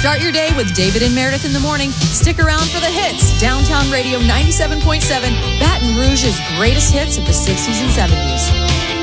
Start your day with David and Meredith in the morning. Stick around for the hits. Downtown Radio 97.7, Baton Rouge's greatest hits of the 60s and 70s.